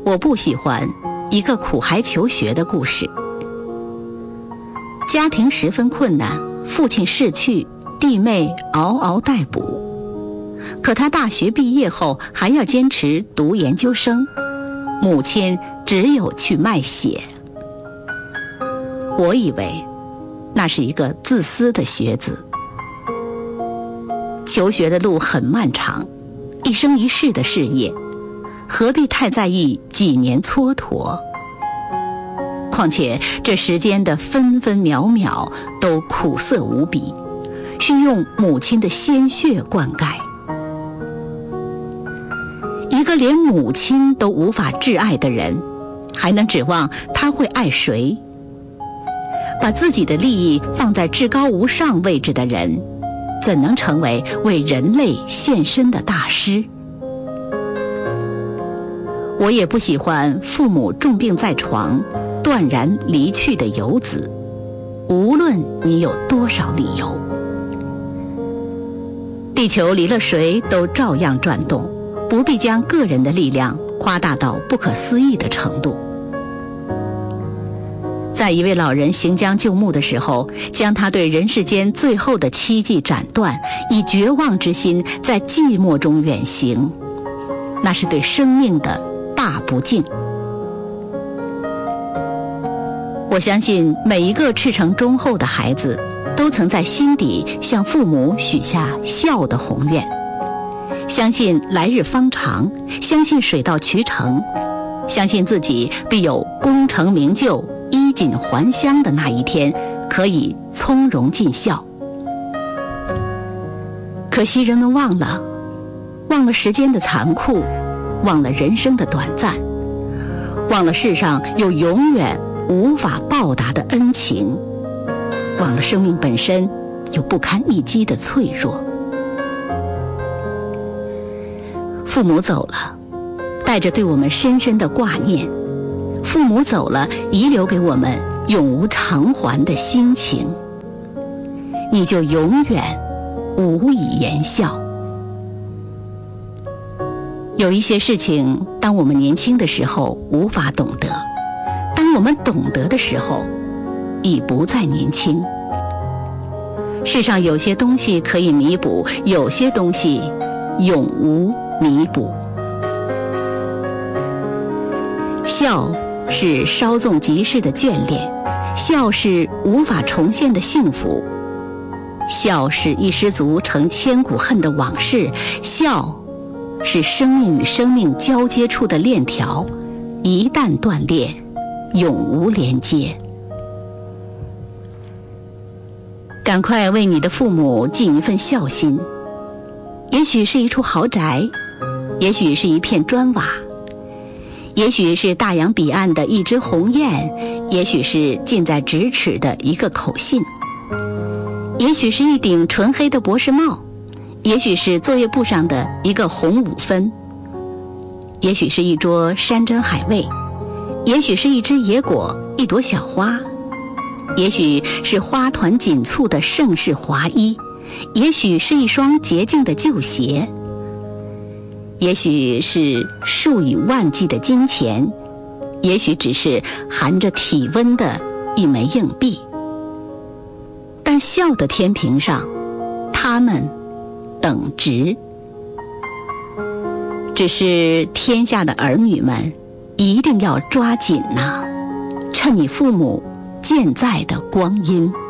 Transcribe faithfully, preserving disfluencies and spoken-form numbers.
我不喜欢一个苦孩求学的故事。家庭十分困难，父亲逝去，弟妹嗷嗷待哺。可他大学毕业后还要坚持读研究生，母亲只有去卖血。我以为那是一个自私的学子。求学的路很漫长，一生一世的事业，何必太在意几年蹉跎？况且这时间的分分秒秒都苦涩无比，需用母亲的鲜血灌溉。一个连母亲都无法挚爱的人，还能指望他会爱谁？把自己的利益放在至高无上位置的人，怎能成为为人类献身的大师？我也不喜欢父母重病在床，断然离去的游子，无论你有多少理由。地球离了谁都照样转动，不必将个人的力量夸大到不可思议的程度。在一位老人行将就木的时候，将他对人世间最后的期冀斩断，以绝望之心在寂寞中远行，那是对生命的大不敬。我相信每一个赤诚忠厚的孩子，都曾在心底向父母许下孝的宏愿，相信来日方长，相信水到渠成，相信自己必有功成名就、衣锦还乡的那一天，可以从容尽孝。可惜人们忘了，忘了时间的残酷，忘了人生的短暂，忘了世上有永远无法报答的恩情，忘了生命本身有不堪一击的脆弱。父母走了，带着对我们深深的挂念；父母走了，遗留给我们永无偿还的心情。你就永远无以言笑。有一些事情，当我们年轻的时候无法懂得，当我们懂得的时候，已不再年轻。世上有些东西可以弥补，有些东西永无弥补。孝是稍纵即逝的眷恋，孝是无法重现的幸福，孝是一失足成千古恨的往事，孝是生命与生命交接处的链条，一旦断裂，永无连接。赶快为你的父母尽一份孝心，也许是一处豪宅，也许是一片砖瓦，也许是大洋彼岸的一只鸿雁，也许是近在咫尺的一个口信，也许是一顶纯黑的博士帽，也许是作业簿上的一个红五分，也许是一桌山珍海味，也许是一只野果，一朵小花，也许是花团锦簇的盛世华衣，也许是一双洁净的旧鞋，也许是数以万计的金钱，也许只是含着体温的一枚硬币。但孝的天平上，他们等值。只是天下的儿女们一定要抓紧呐、啊，趁你父母健在的光阴。